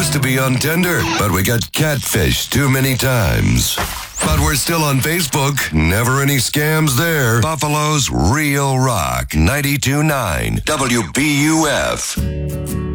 used to be on Tinder, but we got catfished too many times. But we're still on Facebook. Never any scams there. Buffalo's Real Rock 92.9 WBUF.